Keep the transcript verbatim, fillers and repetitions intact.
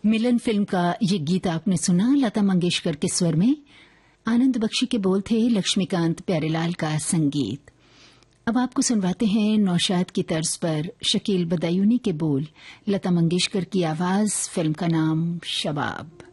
मिलन film का ये गीत आपने सुना लता मंगेशकर के स्वर में। आनंद बख्शी के बोल थे, लक्ष्मीकांत प्यारेलाल का संगीत। अब आपको सुनवाते हैं नौशाद की तर्ज पर शकील बदायूनी के बोल, लता मंगेशकर की आवाज, फिल्म का नाम शबाब।